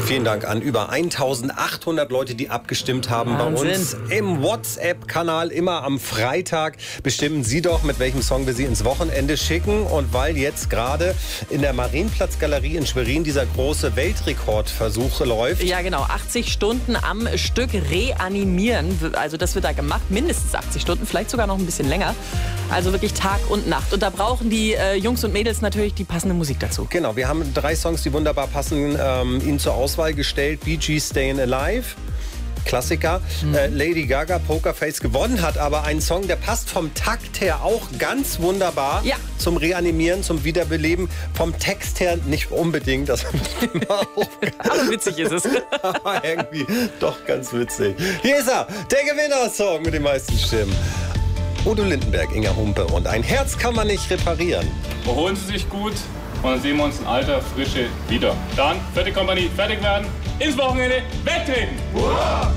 Vielen Dank an über 1800 Leute, die abgestimmt haben. Wahnsinn. Bei uns im WhatsApp-Kanal. Immer am Freitag bestimmen Sie doch, mit welchem Song wir Sie ins Wochenende schicken. Und weil jetzt gerade in der Marienplatz-Galerie in Schwerin dieser große Weltrekordversuch läuft. Ja, genau. 80 Stunden am Stück reanimieren. Also das wird da gemacht. Mindestens 80 Stunden, vielleicht sogar noch ein bisschen länger. Also wirklich Tag und Nacht. Und da brauchen die Jungs und Mädels natürlich die passende Musik dazu. Genau, wir haben 3 Songs, die wunderbar passen, Ihnen zur Auswahl gestellt. Bee Gees Stayin' Alive, Klassiker. Lady Gaga, Pokerface, gewonnen hat aber einen Song, der passt vom Takt her auch ganz wunderbar zum Reanimieren, zum Wiederbeleben. Vom Text her nicht unbedingt, das aber witzig ist es. Aber irgendwie doch ganz witzig. Hier ist er, der Gewinnersong mit den meisten Stimmen. Udo Lindenberg, Inga Humpe und ein Herz kann man nicht reparieren. Erholen Sie sich gut und dann sehen wir uns in alter Frische wieder. Dann, 4. Kompanie, fertig werden, ins Wochenende, wegtreten! Hurra!